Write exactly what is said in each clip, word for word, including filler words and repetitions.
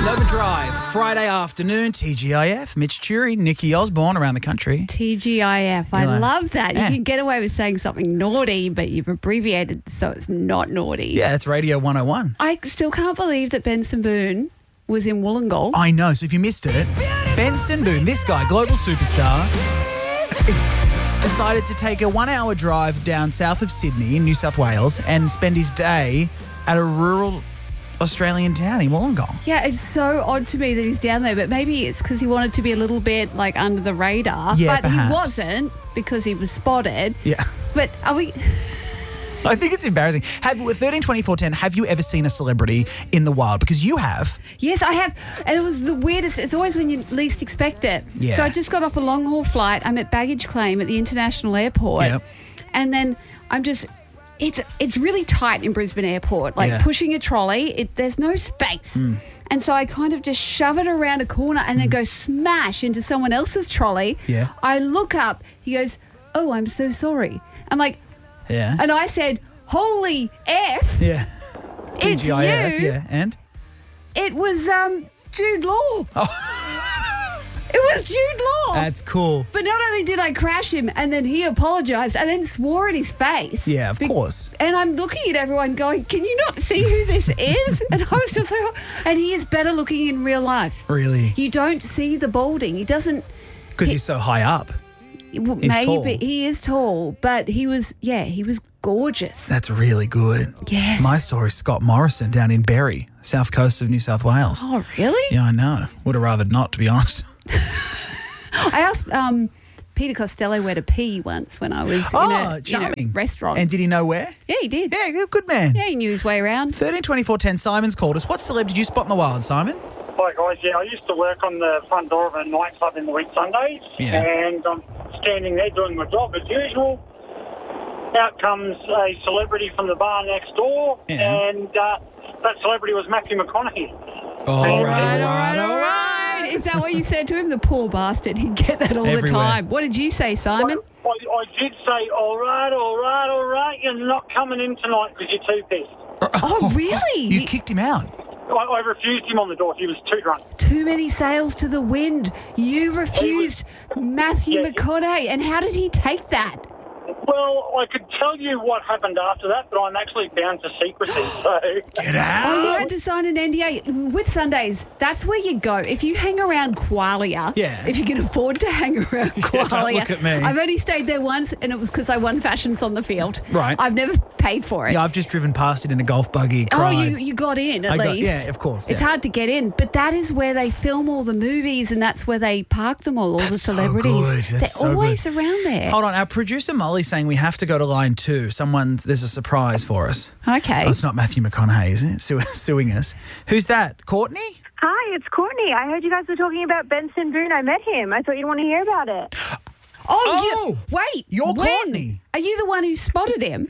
Nova Drive, Friday afternoon, T G I F, Mitch Churi, Nikki Osborne around the country. T G I F. I You're like, love that. yeah. You can get away with saying something naughty, but you've abbreviated so it's not naughty. Yeah, it's Radio one oh one. I still can't believe that Benson Boone was in Wollongong. I know, so if you missed it, Benson Boone, this guy, global superstar, decided to take a one-hour drive down south of Sydney in New South Wales and spend his day at a rural Australian town in Wollongong. Yeah, it's so odd to me that he's down there, but maybe it's because he wanted to be a little bit like under the radar. Yeah, but perhaps. he wasn't because he was spotted. Yeah. But are we... I think it's embarrassing. Have thirteen twenty-four ten, have you ever seen a celebrity in the wild? Because you have. Yes, I have. And it was the weirdest. It's always when you least expect it. Yeah. So I just got off a long haul flight. I'm at baggage claim at the international airport. Yep. And then I'm just... It's it's really tight in Brisbane Airport. Like Yeah. pushing a trolley, it, there's no space. Mm. And so I kind of just shove it around a corner and then go smash into someone else's trolley. Yeah. I look up. He goes, "Oh, I'm so sorry." I'm like... Yeah. And I said, "Holy F, yeah. it's T G I F, you." Yeah, and? It was um, Jude Law. It was Jude Law. That's cool. But not only did I crash him, and then he apologised and then swore in his face. Yeah, of Be- course. And I'm looking at everyone going, "Can you not see who this is?" And I was just like, and he is better looking in real life. Really? You don't see the balding. He doesn't... Because he's so high up. Well, He's maybe tall. he is tall, but he was, yeah, he was gorgeous. That's really good. Yes. My story's Scott Morrison down in Berry, south coast of New South Wales. Oh, really? Yeah, I know. Would have rather not, to be honest. I asked um, Peter Costello where to pee once when I was Oh, in a you know, charming. restaurant. And did he know where? yeah, he did. Yeah, good man. Yeah, he knew his way around. thirteen twenty-four ten, Simon's called us. What celeb did you spot in the wild, Simon? Hi guys, yeah, I used to work on the front door of a nightclub in the week Sundays, Yeah. and I'm standing there doing my job as usual. Out comes a celebrity from the bar next door, Yeah. and uh, that celebrity was Matthew McConaughey. All right, all right, all right. Is that what you said to him? The poor bastard. He'd get that all the Everywhere. time. What did you say, Simon? I, I did say, all right, all right, all right, you're not coming in tonight because you're too pissed. Oh, really? You kicked him out. I, I refused him on the door. He was too drunk. Too many sails to the wind. You refused Matthew Yeah. McConaughey. And how did he take that? Well, I could tell you what happened after that, but I'm actually bound to secrecy, so... Get Oh, out. you had to sign an N D A. With Sundays, that's where you go. If you hang around Qualia, Yeah. if you can afford to hang around Qualia. don't look at me. I've only stayed there once, and it was because I won fashions on the field. Right. I've never paid for it. Yeah, I've just driven past it in a golf buggy. Oh, cried. you, you got in at I got- least. yeah, of course, It's yeah. hard to get in, but that is where they film all the movies, and that's where they park them all, all the That's so celebrities. good. That's They're so good. always around there. Hold on, our producer Molly's saying we have to go to line two. Someone, there's a surprise for us. Okay. Oh, it's not Matthew McConaughey, is it? Su- suing us. Who's that? Courtney? Hi, it's Courtney. I heard you guys were talking about Benson Boone. I met him. I thought you'd want to hear about it. Oh, Oh, you, wait. you're when? Courtney. Are you the one who spotted him?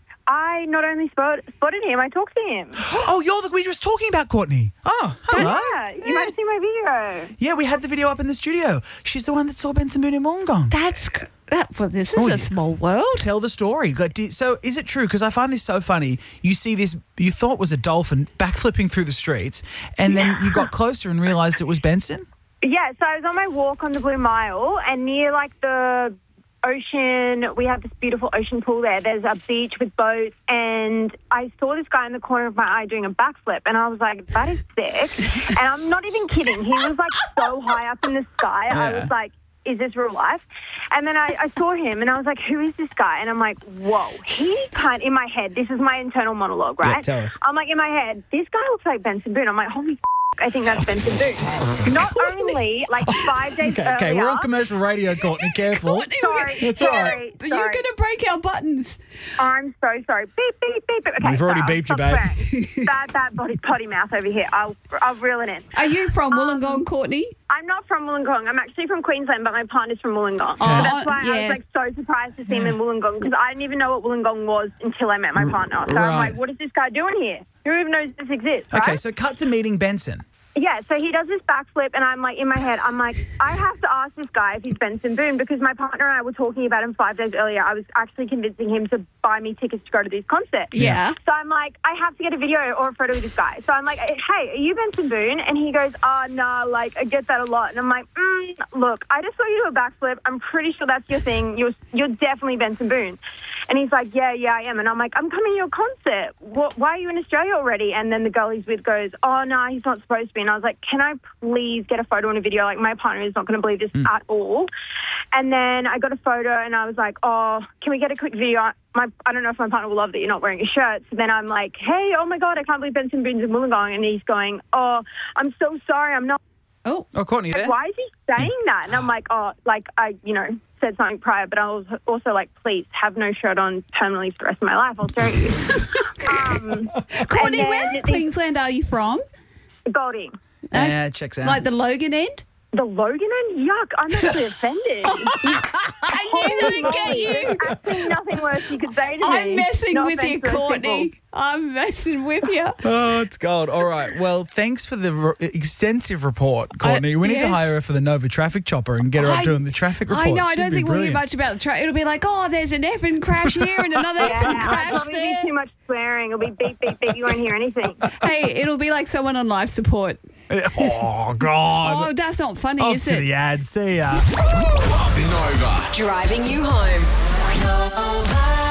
I not only spot, spotted him, I talked to him. Oh, you're the, we were just talking about Courtney. Oh, hello. Yeah, you might have seen my video. Yeah, we had the video up in the studio. She's the one that saw Benson Boone in Wollongong. That's cr- that. Well, this is Oh, a yeah. small world. Tell the story. Go- did- So, is it true? Because I find this so funny. You see this, you thought was a dolphin backflipping through the streets, and then you got closer and realised it was Benson? Yeah, so I was on my walk on the Blue Mile, and near like the ocean, we have this beautiful ocean pool there. There's a beach with boats, and I saw this guy in the corner of my eye doing a backflip, and I was like, that is sick. And I'm not even kidding. He was like so high up in the sky. I Yeah. was like, is this real life? And then I, I saw him, and I was like, who is this guy? And I'm like, whoa, he kind in my head, this is my internal monologue, right? tell us. I'm like, in my head, this guy looks like Benson Boone. I'm like, holy f- I think that's Benson Boone. Not only, like, five days Okay, okay, earlier... we're on commercial radio, Courtney. Careful. Sorry, It's all sorry, right. But you're sorry. going to break our buttons. I'm so sorry. Beep, beep, beep. beep. Okay, We've already sorry, beeped you, I'll babe. stop swearing. Bad, bad body, potty mouth over here. I'll, I'll reel it in. Are you from Um, Wollongong, Courtney? I'm not from Wollongong. I'm actually from Queensland, but my partner's from Wollongong. Oh, so that's why I yeah. was like so surprised to see him in Wollongong, because I didn't even know what Wollongong was until I met my partner. So right. I'm like, what is this guy doing here? Who even knows this exists? Okay, right? so cut to meeting Benson. Yeah, so he does this backflip, and I'm like, in my head, I'm like, I have to ask this guy if he's Benson Boone, because my partner and I were talking about him five days earlier. I was actually convincing him to buy me tickets to go to this concert. Yeah. So I'm like, I have to get a video or a photo of this guy. So I'm like, hey, are you Benson Boone? And he goes, oh, nah, like, I get that a lot. And I'm like, mm, look, I just saw you do a backflip. I'm pretty sure that's your thing. You're, you're definitely Benson Boone. And he's like, yeah, yeah, I am. And I'm like, I'm coming to your concert. What, why are you in Australia already? And then the girl he's with goes, oh, no, nah, he's not supposed to be. And I was like, can I please get a photo and a video? Like, my partner is not going to believe this mm. at all. And then I got a photo, and I was like, oh, can we get a quick video? My, I don't know if my partner will love that you're not wearing a shirt. So then I'm like, hey, oh, my God, I can't believe Benson Boone's in Wollongong. And he's going, oh, I'm so sorry, I'm not. Oh, oh, Courtney, there? Why is he saying that? And I'm like, oh, like, I, you know, said something prior, but I was also like, please have no shirt on permanently for the rest of my life. I'll show you. um, Courtney, where in Queensland are you from? Golding. Yeah, checks out. Like the Logan end? The Logan end? Yuck, I'm actually offended. I knew that would get you. Actually, nothing worse you could say to me. I'm messing No with you, offense to those Courtney. people. I'm messing with you. Oh, it's gold. All right. Well, thanks for the re- extensive report, Courtney. I- we need to yes. hire her for the Nova traffic chopper and get her I- up doing the traffic reports. I know, I She'd don't be think we'll hear brilliant. much about the track. It'll be like, oh, there's an effing crash here and another Yeah, effing I'll crash probably there. do too much swearing. It'll be beep, beep, beep. You won't hear anything. Hey, it'll be like someone on life support. Oh, God. Oh, that's not funny, Off is to it? the ad. See ya. Popping over. Driving you home.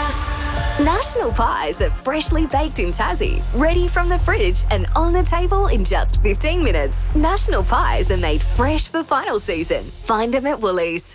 National pies are freshly baked in Tassie, ready from the fridge and on the table in just fifteen minutes. National pies are made fresh for final season. Find them at Woolies.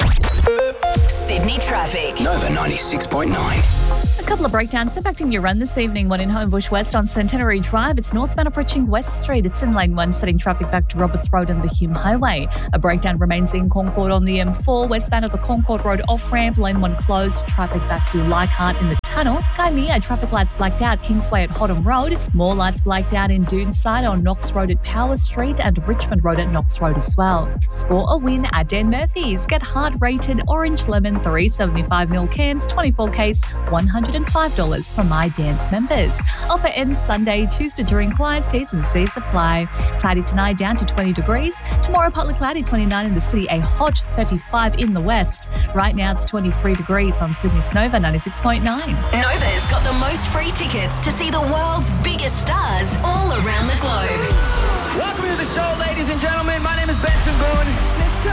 Sydney traffic. Nova ninety-six point nine. A couple of breakdowns impacting your run this evening. One in Homebush West on Centenary Drive. It's northbound approaching West Street. It's in lane one, setting traffic back to Roberts Road and the Hume Highway. A breakdown remains in Concord on the M four, westbound of the Concord Road off-ramp. Lane one closed. Traffic back to Leichhardt in the tunnel. Gymea, traffic lights blacked out. Kingsway at Hotham Road. More lights blacked out in Doonside on Knox Road at Power Street and Richmond Road at Knox Road as well. Score a win at Dan Murphy's. Get hard-rated orange lemon three seventy-five mil cans, twenty-four case, one hundred five dollars for My Dance members. Offer ends Sunday. Choose to drink wise. T's and C's apply. Cloudy tonight down to twenty degrees. Tomorrow partly cloudy, twenty-nine in the city. A hot thirty-five in the west. Right now it's twenty-three degrees on Sydney's Nova ninety-six point nine. Nova's got the most free tickets to see the world's biggest stars all around the globe. Welcome to the show, ladies and gentlemen. My name is Benson Boone. Mister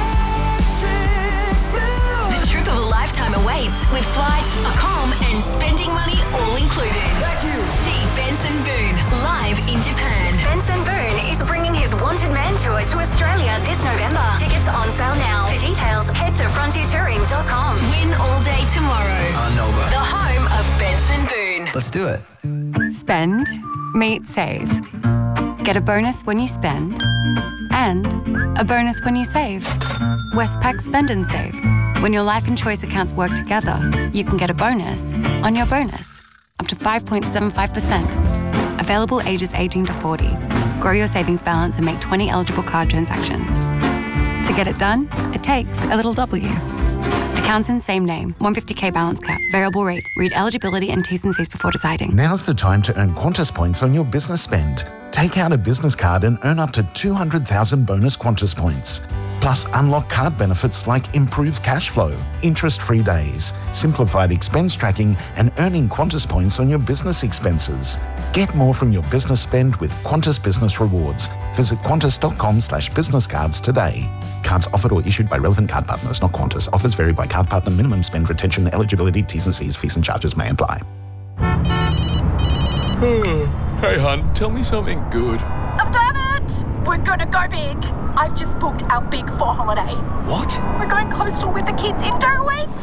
Electric Blue. The trip of a lifetime awaits with flights, accom, and spending money all included. Thank you. See Benson Boone live in Japan. Benson Boone is bringing his Wanted Man tour to Australia this November. Tickets on sale now. For details, head to frontier touring dot com. Win all day tomorrow. On Nova. The home of Benson Boone. Let's do it. Spend, meet, save. Get a bonus when you spend, and a bonus when you save. Westpac Spend and Save. When your life and choice accounts work together, you can get a bonus on your bonus, up to five point seven five percent. Available ages eighteen to forty. Grow your savings balance and make twenty eligible card transactions. To get it done, it takes a little W. Accounts in same name, one hundred fifty k balance cap, variable rate. Read eligibility and T's and C's before deciding. Now's the time to earn Qantas points on your business spend. Take out a business card and earn up to two hundred thousand bonus Qantas points. Plus, unlock card benefits like improved cash flow, interest-free days, simplified expense tracking, and earning Qantas points on your business expenses. Get more from your business spend with Qantas Business Rewards. Visit qantas.com slash business cards today. Cards offered or issued by relevant card partners, not Qantas. Offers vary by card partner. Minimum spend, retention, eligibility, T's and C's, fees and charges may apply. Hey, hun, tell me something good. I've done it! We're gonna go big. I've just booked our Big Four holiday. What? We're going coastal with the kids in two weeks.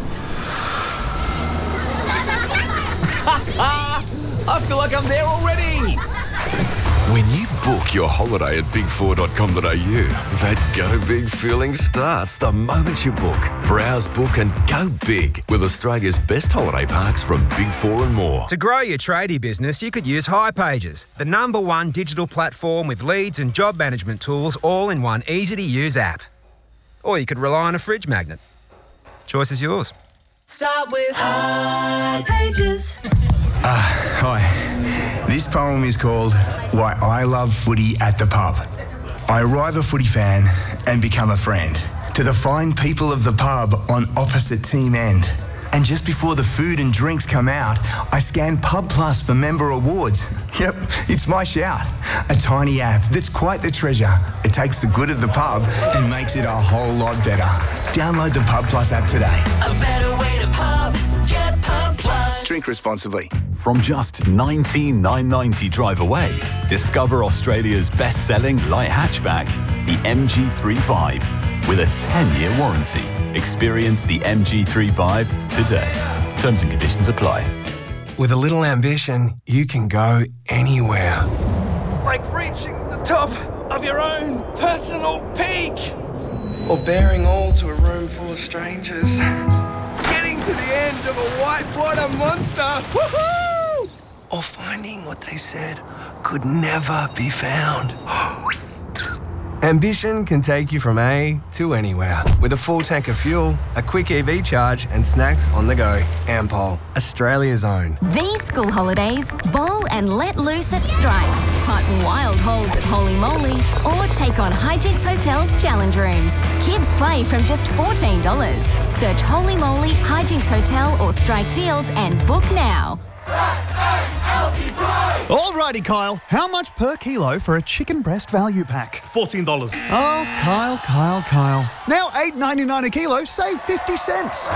I feel like I'm there already. When you book your holiday at big four dot com dot a u, that go big feeling starts the moment you book. Browse, book and go big with Australia's best holiday parks from Big Four and more. To grow your tradie business, you could use hipages, the number one digital platform with leads and job management tools all in one easy-to-use app. Or you could rely on a fridge magnet. Choice is yours. Start with hipages. Uh, hi. This poem is called Why I Love Footy at the Pub. I arrive a footy fan and become a friend to the fine people of the pub on opposite team end. And just before the food and drinks come out, I scan Pub Plus for member awards. Yep, it's my shout. A tiny app that's quite the treasure. It takes the good of the pub and makes it a whole lot better. Download the Pub Plus app today. A better way to pub. Get Pub Plus. Drink responsibly. From just nineteen thousand nine hundred ninety drive away, discover Australia's best-selling light hatchback, the M G thirty-five, with a ten-year warranty. Experience the M G thirty-five today. Terms and conditions apply. With a little ambition, you can go anywhere. Like reaching the top of your own personal peak. Or bearing all to a room full of strangers. Getting to the end of a whitewater monster. Woohoo! Or finding what they said could never be found. Ambition can take you from A to anywhere. With a full tank of fuel, a quick E V charge, and snacks on the go. Ampol, Australia's own. These school holidays, bowl and let loose at Strike. Hunt wild holes at Holy Moly or take on Hijinks Hotel's challenge rooms. Kids play from just fourteen dollars. Search Holy Moly, Hijinks Hotel or Strike deals and book now. Alrighty, Kyle. How much per kilo for a chicken breast value pack? fourteen dollars. Oh, Kyle, Kyle, Kyle. Now eight ninety-nine a kilo, save fifty cents.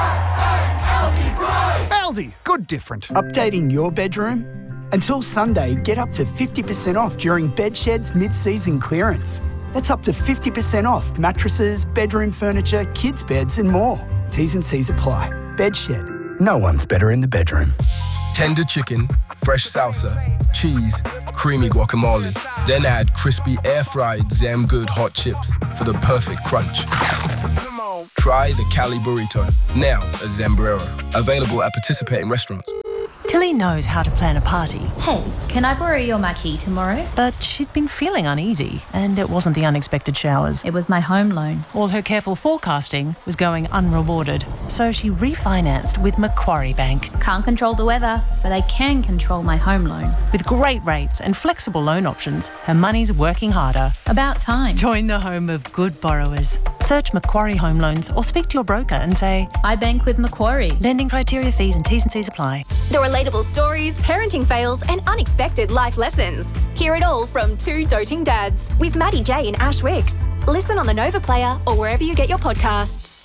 Aldi, good different. Updating your bedroom? Until Sunday, get up to fifty percent off during Bedshed's mid-season clearance. That's up to fifty percent off mattresses, bedroom furniture, kids' beds and more. T's and C's apply. Bedshed. No one's better in the bedroom. Tender chicken, fresh salsa, cheese, creamy guacamole. Then add crispy air-fried Zam Good hot chips for the perfect crunch. Try the Cali Burrito, now at Zambrero. Available at participating restaurants. Tilly knows how to plan a party. Hey, can I borrow your marquee tomorrow? But she'd been feeling uneasy, and it wasn't the unexpected showers. It was my home loan. All her careful forecasting was going unrewarded, so she refinanced with Macquarie Bank. Can't control the weather, but I can control my home loan. With great rates and flexible loan options, her money's working harder. About time. Join the home of good borrowers. Search Macquarie Home Loans or speak to your broker and say, I bank with Macquarie. Lending criteria, fees and T's and C's apply. The relatable stories, parenting fails and unexpected life lessons. Hear it all from two doting dads with Maddie J and Ash Wicks. Listen on the Nova Player or wherever you get your podcasts.